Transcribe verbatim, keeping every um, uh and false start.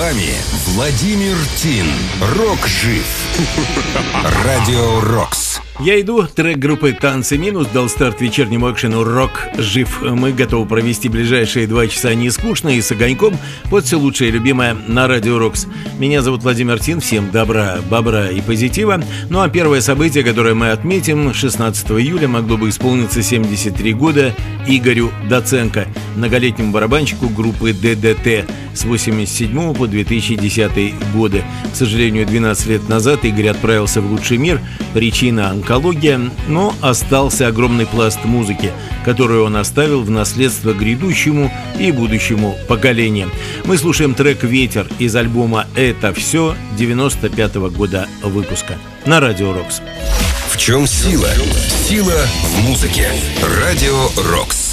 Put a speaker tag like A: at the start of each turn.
A: вами Владимир Тин. Рок жив. Радио Рокс.
B: Я иду. Трек группы «Танцы минус» дал старт вечернему экшену «Рок жив». Мы готовы провести ближайшие два часа не скучно и с огоньком под все лучшее и любимое на Радио Рокс. Меня зовут Владимир Тин. Всем добра, бобра и позитива. Ну а первое событие, которое мы отметим, шестнадцатого июля могло бы исполниться семьдесят три года Игорю Доценко, многолетнему барабанщику группы ДДТ с восемьдесят седьмого по две тысячи десятый годы. К сожалению, двенадцать лет назад Игорь отправился в лучший мир. Причина — онкология, но остался огромный пласт музыки, которую он оставил в наследство грядущему и будущему поколениям. Мы слушаем трек «Ветер» из альбома «Это все» девяносто пятого года выпуска на Радио Рокс.
A: В чем сила? Сила в музыке. Радио Рокс.